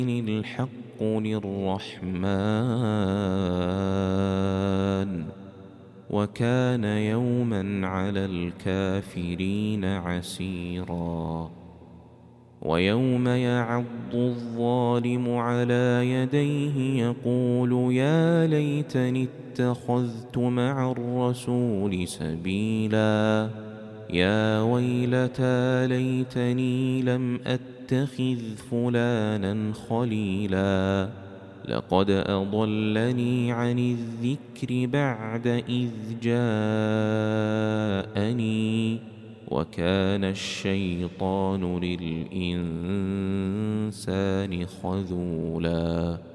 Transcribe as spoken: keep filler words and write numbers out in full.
الحق للرحمن وكان يوما على الكافرين عسيرا ويوم يعض الظالم على يديه يقول يا ليتني اتخذت مع الرسول سبيلا يا ويلتى ليتني لم أتخذ فلانا خليلا لقد أضلني عن الذكر بعد إذ جاءني وكان الشيطان للإنسان خذولا.